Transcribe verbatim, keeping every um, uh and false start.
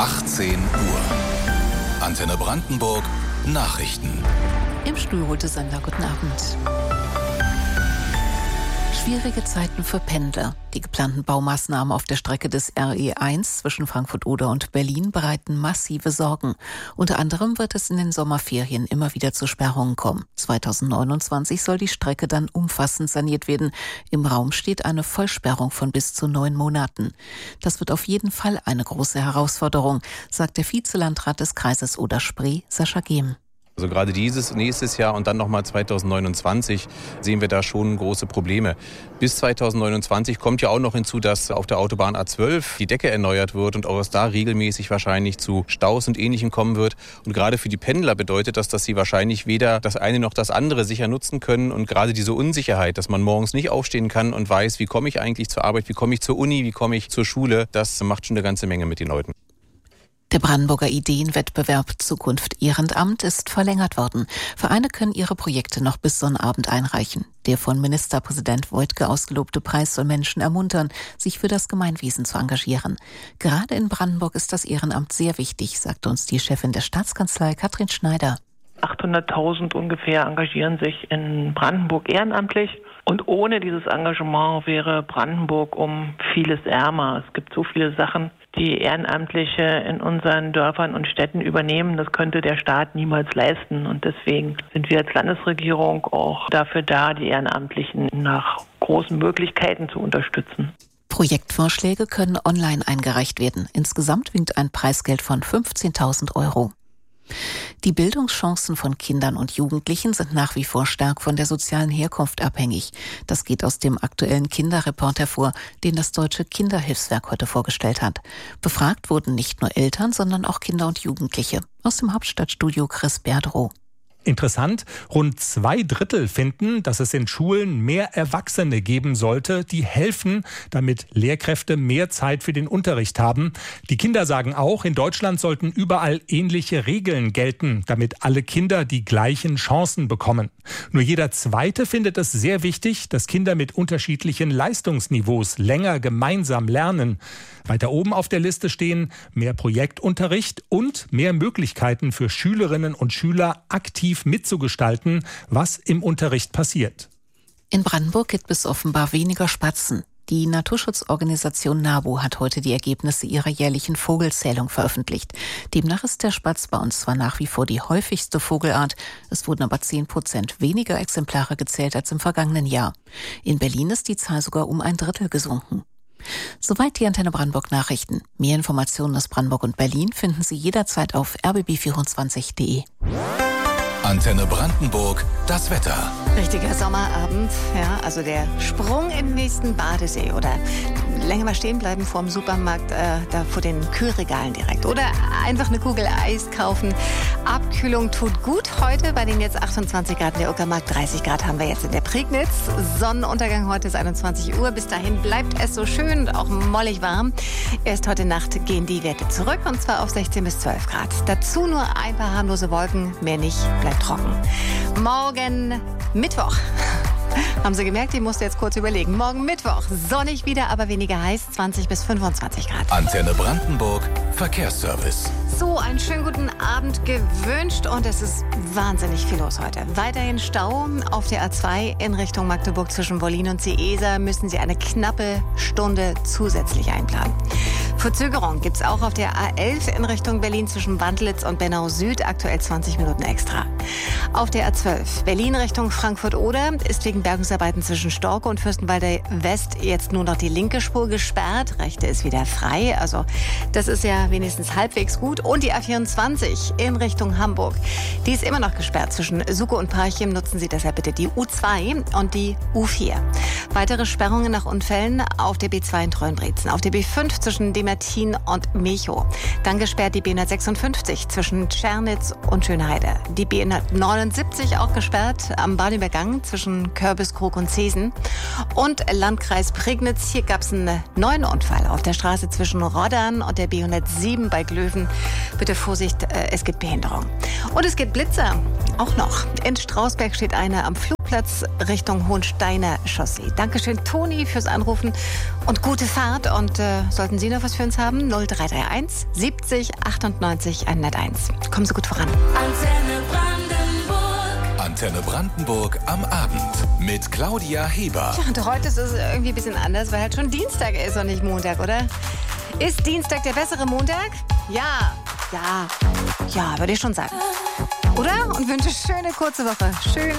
achtzehn Uhr. Antenne Brandenburg Nachrichten. Im Studio holte Sender, guten Abend. Schwierige Zeiten für Pendler. Die geplanten Baumaßnahmen auf der Strecke des R E eins zwischen Frankfurt-Oder und Berlin bereiten massive Sorgen. Unter anderem wird es in den Sommerferien immer wieder zu Sperrungen kommen. zweitausendneunundzwanzig soll die Strecke dann umfassend saniert werden. Im Raum steht eine Vollsperrung von bis zu neun Monaten. Das wird auf jeden Fall eine große Herausforderung, sagt der Vizelandrat des Kreises Oder-Spree, Sascha Gehm. Also gerade dieses, nächstes Jahr und dann nochmal zweitausendneunundzwanzig sehen wir da schon große Probleme. Bis zweitausendneunundzwanzig kommt ja auch noch hinzu, dass auf der Autobahn A zwölf die Decke erneuert wird und auch es da regelmäßig wahrscheinlich zu Staus und Ähnlichem kommen wird. Und gerade für die Pendler bedeutet das, dass sie wahrscheinlich weder das eine noch das andere sicher nutzen können. Und gerade diese Unsicherheit, dass man morgens nicht aufstehen kann und weiß, wie komme ich eigentlich zur Arbeit, wie komme ich zur Uni, wie komme ich zur Schule, das macht schon eine ganze Menge mit den Leuten. Der Brandenburger Ideenwettbewerb Zukunft Ehrenamt ist verlängert worden. Vereine können ihre Projekte noch bis Sonnabend einreichen. Der von Ministerpräsident Woidke ausgelobte Preis soll Menschen ermuntern, sich für das Gemeinwesen zu engagieren. Gerade in Brandenburg ist das Ehrenamt sehr wichtig, sagt uns die Chefin der Staatskanzlei Katrin Schneider. achthunderttausend ungefähr engagieren sich in Brandenburg ehrenamtlich. Und ohne dieses Engagement wäre Brandenburg um vieles ärmer. Es gibt so viele Sachen, die Ehrenamtliche in unseren Dörfern und Städten übernehmen. Das könnte der Staat niemals leisten. Und deswegen sind wir als Landesregierung auch dafür da, die Ehrenamtlichen nach großen Möglichkeiten zu unterstützen. Projektvorschläge können online eingereicht werden. Insgesamt winkt ein Preisgeld von fünfzehntausend Euro. Die Bildungschancen von Kindern und Jugendlichen sind nach wie vor stark von der sozialen Herkunft abhängig. Das geht aus dem aktuellen Kinderreport hervor, den das Deutsche Kinderhilfswerk heute vorgestellt hat. Befragt wurden nicht nur Eltern, sondern auch Kinder und Jugendliche. Aus dem Hauptstadtstudio Chris Berdrow. Interessant, rund zwei Drittel finden, dass es in Schulen mehr Erwachsene geben sollte, die helfen, damit Lehrkräfte mehr Zeit für den Unterricht haben. Die Kinder sagen auch, in Deutschland sollten überall ähnliche Regeln gelten, damit alle Kinder die gleichen Chancen bekommen. Nur jeder Zweite findet es sehr wichtig, dass Kinder mit unterschiedlichen Leistungsniveaus länger gemeinsam lernen. Weiter oben auf der Liste stehen mehr Projektunterricht und mehr Möglichkeiten für Schülerinnen und Schüler aktiv mitzugestalten, was im Unterricht passiert. In Brandenburg gibt es offenbar weniger Spatzen. Die Naturschutzorganisation NABU hat heute die Ergebnisse ihrer jährlichen Vogelzählung veröffentlicht. Demnach ist der Spatz bei uns zwar nach wie vor die häufigste Vogelart, es wurden aber zehn Prozent weniger Exemplare gezählt als im vergangenen Jahr. In Berlin ist die Zahl sogar um ein Drittel gesunken. Soweit die Antenne Brandenburg Nachrichten. Mehr Informationen aus Brandenburg und Berlin finden Sie jederzeit auf r b b vierundzwanzig punkt d e. Antenne Brandenburg, das Wetter. Richtiger Sommerabend, ja, also der Sprung in den nächsten Badesee oder länger mal stehen bleiben vor dem Supermarkt, äh, da vor den Kühlregalen direkt oder einfach eine Kugel Eis kaufen. Abkühlung tut gut heute bei den jetzt achtundzwanzig Grad in der Uckermark, dreißig Grad haben wir jetzt in der Prignitz. Sonnenuntergang heute ist einundzwanzig Uhr, bis dahin bleibt es so schön und auch mollig warm. Erst heute Nacht gehen die Werte zurück und zwar auf sechzehn bis zwölf Grad. Dazu nur ein paar harmlose Wolken, mehr nicht, bleibt trocken. Morgen Mittwoch. Haben Sie gemerkt, ich musste jetzt kurz überlegen. Morgen Mittwoch, sonnig wieder, aber weniger heiß, zwanzig bis fünfundzwanzig Grad. Antenne Brandenburg, Verkehrsservice. So, einen schönen guten Abend gewünscht und es ist wahnsinnig viel los heute. Weiterhin Stau auf der A zwei in Richtung Magdeburg zwischen Wollin und Seeser müssen Sie eine knappe Stunde zusätzlich einplanen. Verzögerung gibt es auch auf der A elf in Richtung Berlin zwischen Wandlitz und Bernau Süd, aktuell zwanzig Minuten extra. Auf der A zwölf Berlin Richtung Frankfurt-Oder ist wegen Bergungsarbeiten zwischen Storke und Fürstenwalder West jetzt nur noch die linke Spur gesperrt, rechte ist wieder frei, also das ist ja wenigstens halbwegs gut. Und die A vierundzwanzig in Richtung Hamburg, die ist immer noch gesperrt zwischen Suckow und Parchim, nutzen Sie deshalb bitte die U zwei und die U vier. Weitere Sperrungen nach Unfällen auf der B zwei in Treuenbrietzen, auf der B fünf zwischen Demertin und Mechow. Dann gesperrt die B hundertsechsundfünfzig zwischen Tschernitz und Schönheide. Die B hundertneunundsiebzig auch gesperrt am Bahnübergang zwischen Körbiskrug und Zesen. Und Landkreis Prignitz, hier gab es einen neuen Unfall auf der Straße zwischen Roddern und der B hundertsieben bei Glöwen. Bitte Vorsicht, es gibt Behinderung. Und es gibt Blitzer auch noch. In Strausberg steht einer am Flugplatz Richtung Hohensteiner Chaussee. Dankeschön, Toni, fürs Anrufen und gute Fahrt. Und äh, sollten Sie noch was für uns haben? null drei drei eins siebzig achtundneunzig hunderteins. Kommen Sie gut voran. Antenne Brandenburg. Antenne Brandenburg am Abend mit Claudia Heber. Ja, und heute ist es irgendwie ein bisschen anders, weil halt schon Dienstag ist und nicht Montag, oder? Ist Dienstag der bessere Montag? Ja, ja, ja, würde ich schon sagen. Oder? Und wünsche schöne kurze Woche. Schön